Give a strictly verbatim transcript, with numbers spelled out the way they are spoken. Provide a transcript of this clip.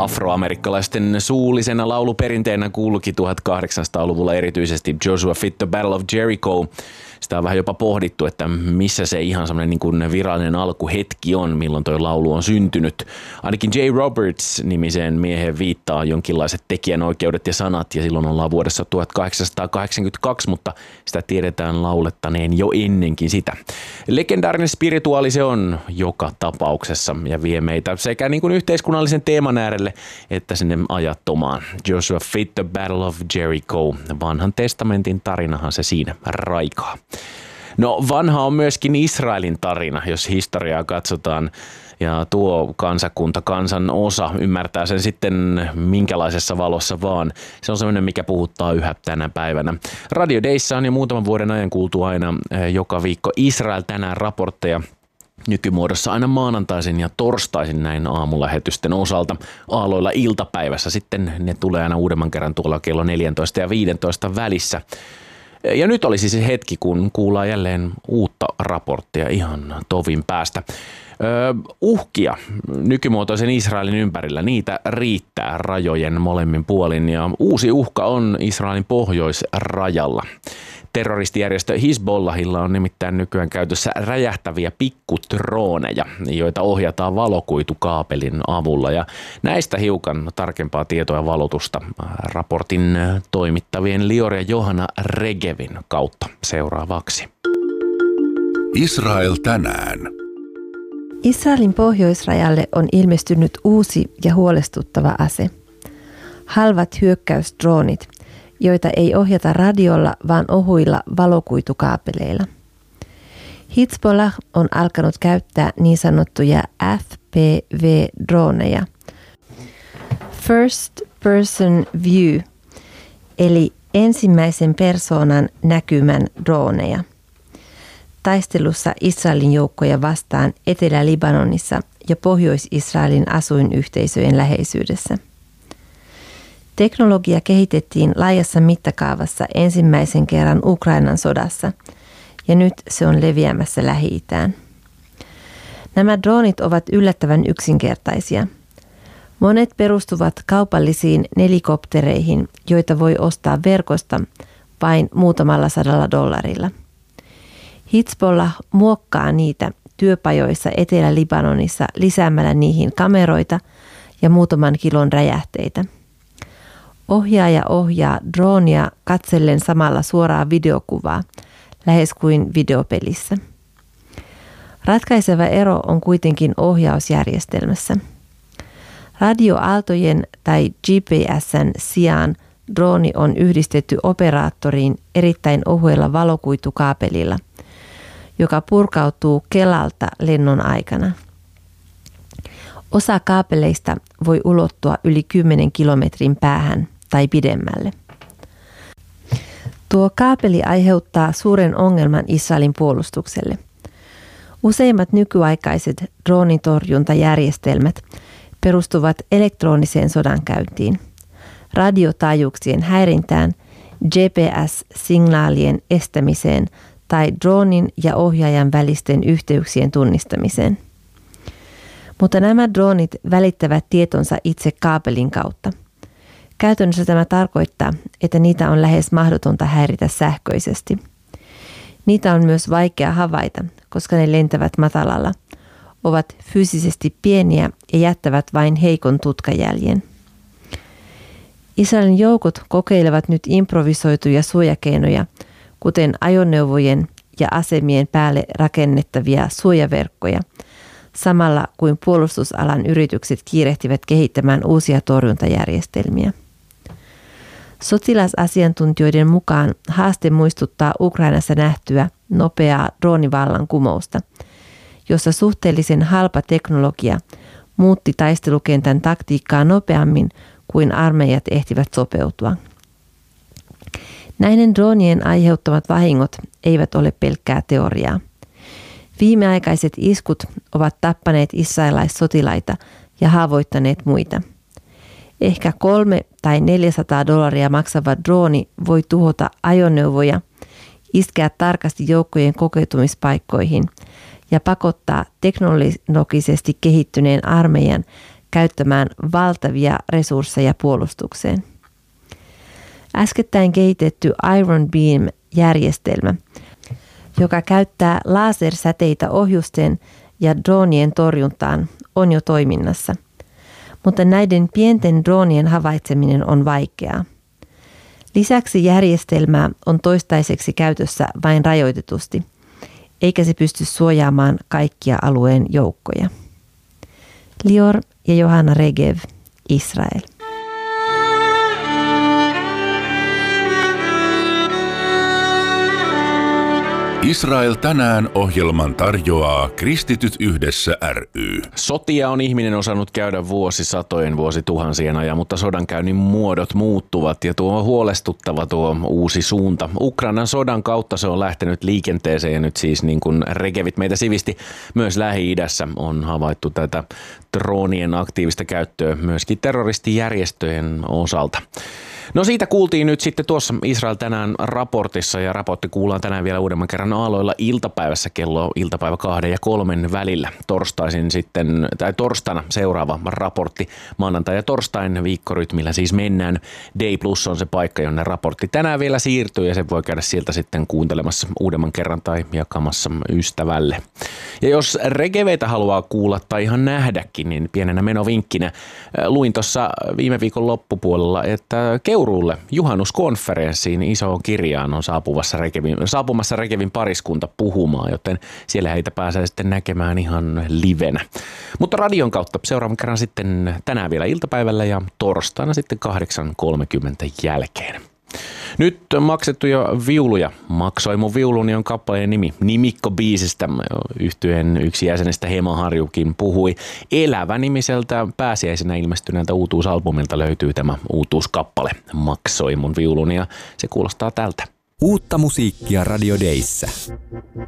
Afroamerikkalaisten suullisena lauluperinteenä kuulukin tuhatkahdeksansataaluvulla erityisesti Joshua Fit the Battle of Jericho. Sitä on vähän jopa pohdittu, että missä se ihan semmoinen niin kuin virallinen alkuhetki on, milloin toi laulu on syntynyt. Ainakin J. Roberts-nimiseen mieheen viittaa jonkinlaiset tekijänoikeudet ja sanat, ja silloin ollaan vuodessa tuhatkahdeksansataakahdeksankymmentäkaksi, mutta sitä tiedetään laulettaneen jo ennenkin sitä. Legendaarinen spirituaali se on joka tapauksessa ja vie meitä sekä niin kuin yhteiskunnallisen teeman äärelle että sinne ajattomaan. Joshua Fit the Battle of Jericho, vanhan testamentin tarinahan se siinä raikaa. No vanha on myöskin Israelin tarina, jos historiaa katsotaan. Ja tuo kansakunta, kansan osa ymmärtää sen sitten minkälaisessa valossa vaan. Se on sellainen, mikä puhuttaa yhä tänä päivänä. Radio Dayssa on jo muutaman vuoden ajan kuultu aina joka viikko Israel tänään raportteja. Nykymuodossa aina maanantaisin ja torstaisin näin aamulähetysten osalta. Aalloilla iltapäivässä sitten ne tulee aina uudemman kerran tuolla kello neljätoista ja viisitoista välissä. Ja nyt olisi se hetki, kun kuullaan jälleen uutta raporttia ihan tovin päästä. Öö, uhkia nykymuotoisen Israelin ympärillä, niitä riittää rajojen molemmin puolin ja uusi uhka on Israelin pohjoisrajalla. Terroristijärjestö Hizbollahilla on nimittäin nykyään käytössä räjähtäviä pikkutrooneja, joita ohjataan valokuitukaapelin avulla. Ja näistä hiukan tarkempaa tietoa ja valotusta raportin toimittavien Lior ja Johanna Regevin kautta seuraavaksi. Israel tänään. Israelin pohjoisrajalle on ilmestynyt uusi ja huolestuttava ase. Halvat hyökkäysdroonit, joita ei ohjata radiolla, vaan ohuilla valokuitukaapeleilla. Hizbollah on alkanut käyttää niin sanottuja F P V-droneja, First Person View, eli ensimmäisen persoonan näkymän droneja, taistelussa Israelin joukkoja vastaan Etelä-Libanonissa ja Pohjois-Israelin asuinyhteisöjen läheisyydessä. Teknologia kehitettiin laajassa mittakaavassa ensimmäisen kerran Ukrainan sodassa ja nyt se on leviämässä Lähi-itään. Nämä droonit ovat yllättävän yksinkertaisia. Monet perustuvat kaupallisiin nelikoptereihin, joita voi ostaa verkosta vain muutamalla sadalla dollarilla. Hizbollah muokkaa niitä työpajoissa Etelä-Libanonissa lisäämällä niihin kameroita ja muutaman kilon räjähteitä. Ohjaaja ohjaa droonia katsellen samalla suoraa videokuvaa, lähes kuin videopelissä. Ratkaiseva ero on kuitenkin ohjausjärjestelmässä. Radioaaltojen tai G P S:n sijaan drooni on yhdistetty operaattoriin erittäin ohuella valokuitukaapelilla, joka purkautuu kelalta lennon aikana. Osa kaapeleista voi ulottua yli kymmenen kilometrin päähän tai pidemmälle. Tuo kaapeli aiheuttaa suuren ongelman Israelin puolustukselle. Useimmat nykyaikaiset droonitorjuntajärjestelmät perustuvat elektroniseen sodankäyntiin, radiotaajuuksien häirintään, G P S-signaalien estämiseen tai droonin ja ohjaajan välisten yhteyksien tunnistamiseen. Mutta nämä droonit välittävät tietonsa itse kaapelin kautta. Käytännössä tämä tarkoittaa, että niitä on lähes mahdotonta häiritä sähköisesti. Niitä on myös vaikea havaita, koska ne lentävät matalalla, ovat fyysisesti pieniä ja jättävät vain heikon tutkajäljen. Israelin joukot kokeilevat nyt improvisoituja suojakeinoja, kuten ajoneuvojen ja asemien päälle rakennettavia suojaverkkoja, samalla kuin puolustusalan yritykset kiirehtivät kehittämään uusia torjuntajärjestelmiä. Sotilasasiantuntijoiden mukaan haaste muistuttaa Ukrainassa nähtyä nopeaa droonivallankumousta, jossa suhteellisen halpa teknologia muutti taistelukentän taktiikkaa nopeammin kuin armeijat ehtivät sopeutua. Näiden droonien aiheuttamat vahingot eivät ole pelkkää teoriaa. Viimeaikaiset iskut ovat tappaneet israelaissotilaita ja haavoittaneet muita. Ehkä kolme tai neljäsataa dollaria maksava drooni voi tuhota ajoneuvoja, iskeä tarkasti joukkojen kokeutumispaikkoihin ja pakottaa teknologisesti kehittyneen armeijan käyttämään valtavia resursseja puolustukseen. Äskettäin kehitetty Iron Beam-järjestelmä, joka käyttää lasersäteitä ohjusten ja droonien torjuntaan, on jo toiminnassa. Mutta näiden pienten droonien havaitseminen on vaikeaa. Lisäksi järjestelmää on toistaiseksi käytössä vain rajoitetusti, eikä se pysty suojaamaan kaikkia alueen joukkoja. Lior ja Johanna Regev, Israel. Israel tänään -ohjelman tarjoaa Kristityt yhdessä ry. Sotia on ihminen osannut käydä vuosisatojen, vuosituhansien ajan, mutta sodankäynnin muodot muuttuvat ja tuo on huolestuttava tuo uusi suunta. Ukrainan sodan kautta se on lähtenyt liikenteeseen ja nyt siis niin kuin Regevit meitä sivisti, myös Lähi-idässä on havaittu tätä droonien aktiivista käyttöä myöskin terroristijärjestöjen osalta. No siitä kuultiin nyt sitten tuossa Israel tänään raportissa ja raportti kuullaan tänään vielä uudemman kerran aloilla iltapäivässä kello iltapäivä kahden ja kolmen välillä. Torstaisin sitten, tai torstaina seuraava raportti maanantai ja torstain viikkorytmillä siis mennään. Day Plus on se paikka, jonne raportti tänään vielä siirtyy ja se voi käydä sieltä sitten kuuntelemassa uudemman kerran tai jakamassa ystävälle. Ja jos Regeveitä haluaa kuulla tai ihan nähdäkin, niin pienenä menovinkkinä luin tuossa viime viikon loppupuolella, että Keuruulle juhannuskonferenssiin isoon kirjaan on saapumassa Regevin, saapumassa Regevin pariskunta puhumaan, joten siellä heitä pääsee sitten näkemään ihan livenä. Mutta radion kautta seuraavan kerran sitten tänään vielä iltapäivällä ja torstaina sitten kahdeksan kolmekymmentä jälkeen. Nyt on maksettu jo viuluja. Maksoi mun viuluni on kappaleen nimi. Nimikko-biisistä yhtyeen yksi jäsenestä Hema Harjukin puhui. Elävä-nimiseltä pääsiäisenä ilmestyneeltä uutuusalbumilta löytyy tämä uutuuskappale. Maksoi mun viuluni ja se kuulostaa tältä. Uutta musiikkia Radio Dayssä.